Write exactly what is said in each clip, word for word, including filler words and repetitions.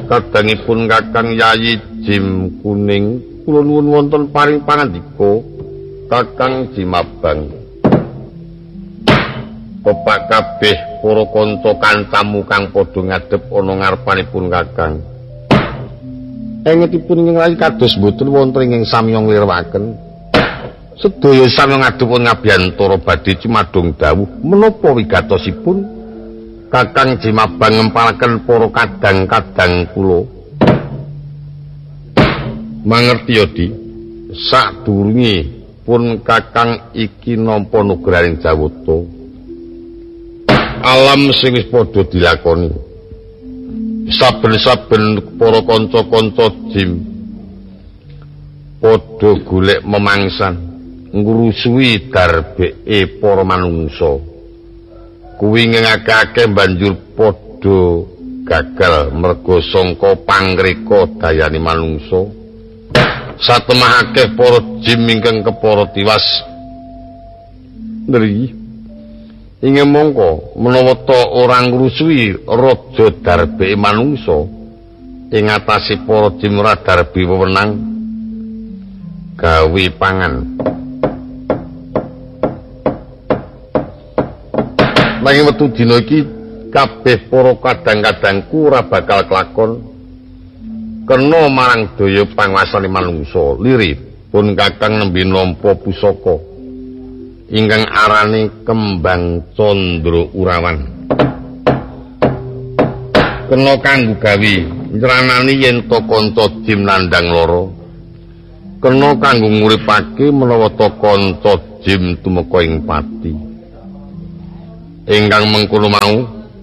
kadangipun Kakang Yayi Jim Kuning kula nuwun wonten paring pangandika Kakang Jimabang. Bapak kabeh para kanca kancamu kang padha ngadhep ana ngarepanipun Kakang. Engetipun ing rayi kados mboten wonten ing samyong lirawaken. Sedaya samyong ngadhep ngabiyantara badhe cumadung dawuh menapa wigatosipun Kakang Jimabang ngempalaken para kadang-kadang kula. Mangerti ya, Di. Sadurunge pun Kakang iki nampa nugraning Jawata. Alam sing wis padha dilakoni. Saben-saben para kanca-kanca Jim padha golek memangsan ngrusuhi darbeke para manungsa. Kuwi ngakake banjur padha gagal merga sangka pangreka dayane manungsa. Satemah akeh para Jim ingkang kepara tiwas. Nri ingin mongko menawa ta ora ngrusuhi raja darbeke manungsa ing atase para Jim ora darbi wewenang gawe pangan. Nanging wektu dina iki kabeh para kadang-kadangku ora bakal kelakon kena marang daya panguasane manungsa. Lirih pun Kakang nembe nampa pusaka ingkang arane Kembang Candra Urawan. Kena kanggo gawe nyranani yen ta kanca Jim nandhang lara. Kena kanggo nguripake menawa ta kanca Jim tumeka ing pati. Ingkang mengkono mau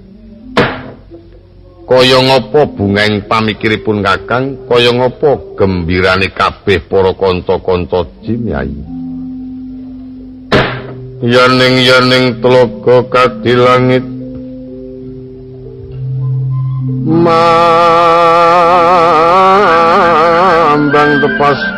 kaya ngapa bungaing pamikiripun Kakang, kaya ngapa gembirane kabeh para kanca-kanca Jim Yayi. Yaning-yaning telaga kadilangit mambang tepas